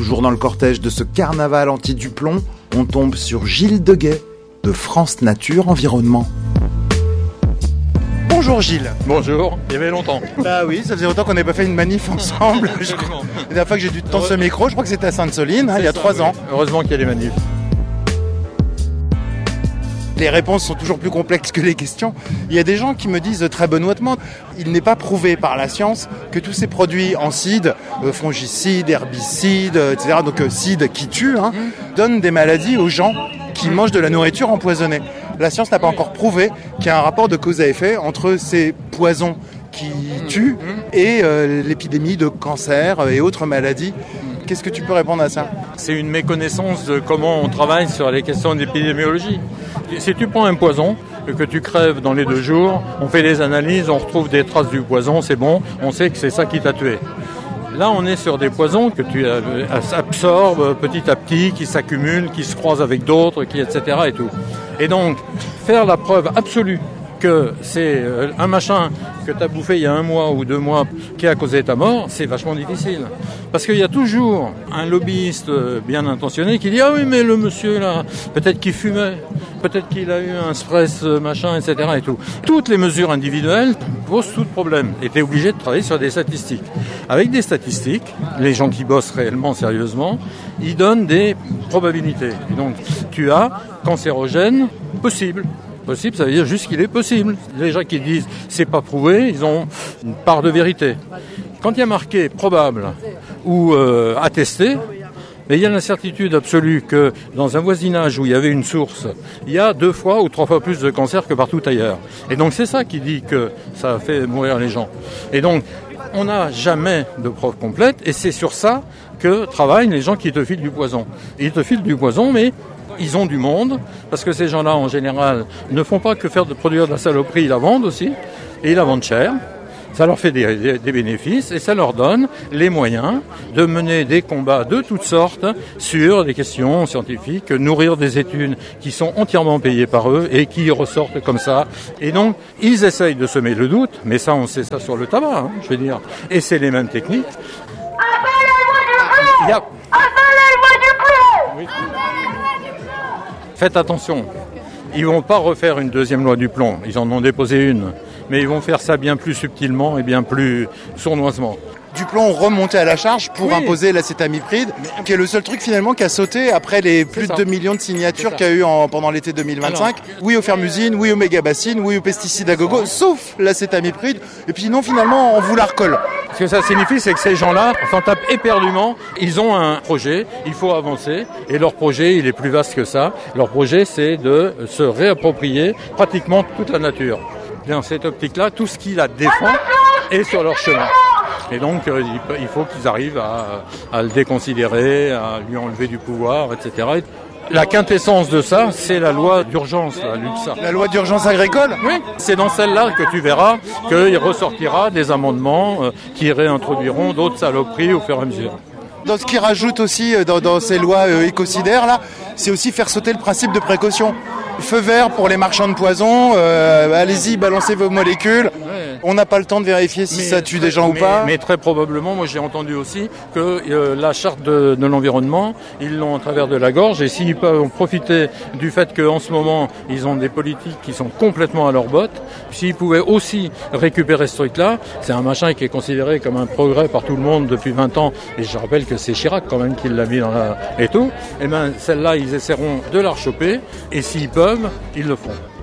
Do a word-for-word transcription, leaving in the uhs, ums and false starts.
Toujours dans le cortège de ce carnaval anti-Duplon, on tombe sur Gilles Deguet de France Nature Environnement. Bonjour Gilles. Bonjour, il y avait longtemps. Bah oui, ça faisait longtemps qu'on n'avait pas fait une manif ensemble. Je crois. La dernière fois que j'ai dû tendre ce micro, je crois que c'était à Sainte-Soline, hein, il y a trois ans. Heureusement qu'il y a les manifs. Les réponses sont toujours plus complexes que les questions. Il y a des gens qui me disent très benoîtement, il n'est pas prouvé par la science que tous ces produits en cide, euh, fongicides, herbicides, et cetera, donc euh, cide qui tue, hein, donnent des maladies aux gens qui mangent de la nourriture empoisonnée. La science n'a pas encore prouvé qu'il y a un rapport de cause à effet entre ces poisons qui tuent et euh, l'épidémie de cancer et autres maladies. Qu'est-ce que tu peux répondre à ça ? C'est une méconnaissance de comment on travaille sur les questions d'épidémiologie. Si tu prends un poison et que tu crèves dans les deux jours, on fait des analyses, on retrouve des traces du poison, c'est bon, on sait que c'est ça qui t'a tué. Là, on est sur des poisons que tu absorbes petit à petit, qui s'accumulent, qui se croisent avec d'autres, qui, et cetera et tout. Et donc, faire la preuve absolue que c'est un machin que tu as bouffé il y a un mois ou deux mois qui a causé ta mort, c'est vachement difficile. Parce qu'il y a toujours un lobbyiste bien intentionné qui dit « Ah oui, mais le monsieur là, peut-être qu'il fumait, peut-être qu'il a eu un stress machin, et cetera et tout. » Toutes les mesures individuelles posent tout problème. Et tu es obligé de travailler sur des statistiques. Avec des statistiques, les gens qui bossent réellement sérieusement, ils donnent des probabilités. Et donc, tu as cancérogène possible. Possible, ça veut dire juste qu'il est possible. Les gens qui disent c'est pas prouvé, ils ont une part de vérité. Quand il y a marqué probable ou euh, attesté, mais il y a l'incertitude absolue que dans un voisinage où il y avait une source, il y a deux fois ou trois fois plus de cancer que partout ailleurs. Et donc c'est ça qui dit que ça fait mourir les gens. Et donc on n'a jamais de preuve complète et c'est sur ça que travaillent les gens qui te filent du poison. Ils te filent du poison, mais ils ont du monde, parce que ces gens-là, en général, ne font pas que faire de produire de la saloperie, ils la vendent aussi, et ils la vendent cher. Ça leur fait des, des, des bénéfices, et ça leur donne les moyens de mener des combats de toutes sortes sur des questions scientifiques, nourrir des études qui sont entièrement payées par eux, et qui ressortent comme ça. Et donc, ils essayent de semer le doute, mais ça, on sait ça sur le tabac, hein, je veux dire. Et c'est les mêmes techniques. Il y a... Oui. Faites attention, ils vont pas refaire une deuxième loi du plomb, ils en ont déposé une, mais ils vont faire ça bien plus subtilement et bien plus sournoisement. Duplon remonté à la charge pour oui. imposer l'acétamipride, mais... qui est le seul truc finalement qui a sauté après les plus de deux millions de signatures qu'il y a eu en, pendant l'été deux mille vingt-cinq. Alors, oui aux fermusines, oui aux mégabassines, oui aux pesticides à gogo, sauf l'acétamipride. Et puis non, finalement, on vous la recolle. Ce que ça signifie, c'est que ces gens-là s'en tapent éperdument. Ils ont un projet, il faut avancer. Et leur projet, il est plus vaste que ça. Leur projet, c'est de se réapproprier pratiquement toute la nature. Dans cette optique-là, tout ce qui la défend est sur leur chemin. Et donc, euh, il faut qu'ils arrivent à, à le déconsidérer, à lui enlever du pouvoir, et cetera. La quintessence de ça, c'est la loi d'urgence, la LUPSA. La loi d'urgence agricole ? Oui, c'est dans celle-là que tu verras qu'il ressortira des amendements euh, qui réintroduiront d'autres saloperies au fur et à mesure. Dans ce qu'ils rajoutent aussi dans, dans ces lois euh, écocidaires, là, c'est aussi faire sauter le principe de précaution. Feu vert pour les marchands de poison, euh, allez-y, balancez vos molécules. Ouais. On n'a pas le temps de vérifier si mais ça tue très, des gens mais, ou pas. Mais très probablement, moi j'ai entendu aussi que euh, la charte de, de l'environnement, ils l'ont à travers de la gorge, et s'ils peuvent profiter du fait qu'en ce moment, ils ont des politiques qui sont complètement à leur botte, s'ils pouvaient aussi récupérer ce truc-là, c'est un machin qui est considéré comme un progrès par tout le monde depuis vingt ans, et je rappelle que c'est Chirac quand même qui l'a mis dans la... et tout, et bien celle-là, ils essaieront de la rechoper, et s'ils peuvent, ils le font.